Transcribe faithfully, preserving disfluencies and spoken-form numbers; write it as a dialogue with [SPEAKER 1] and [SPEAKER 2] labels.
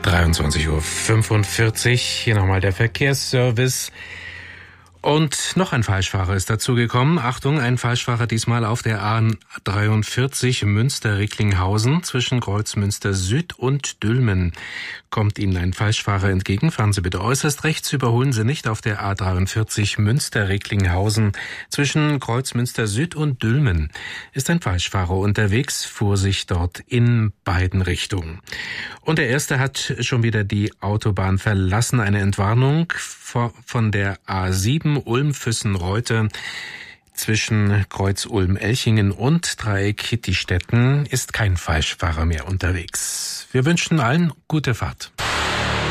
[SPEAKER 1] dreiundzwanzig Uhr fünfundvierzig, hier nochmal der Verkehrsservice. Und noch ein Falschfahrer ist dazugekommen. Achtung, ein Falschfahrer diesmal auf der A dreiundvierzig Münster-Recklinghausen zwischen Kreuzmünster Süd und Dülmen. Kommt Ihnen ein Falschfahrer entgegen, fahren Sie bitte äußerst rechts, überholen Sie nicht auf der A dreiundvierzig Münster-Recklinghausen zwischen Kreuzmünster Süd und Dülmen. Ist ein Falschfahrer unterwegs, Vorsicht dort in beiden Richtungen. Und der erste hat schon wieder die Autobahn verlassen. Eine Entwarnung von der A sieben Ulm-Füssen-Reute zwischen Kreuz Ulm-Elchingen und Dreieck Kittistetten ist kein Falschfahrer mehr unterwegs. Wir wünschen allen gute Fahrt.